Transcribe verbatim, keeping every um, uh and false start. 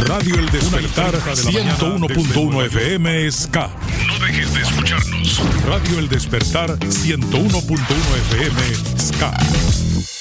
Radio El Despertar ciento uno punto uno F M Ska. No dejes de escucharnos. Radio El Despertar ciento uno punto uno F M Ska.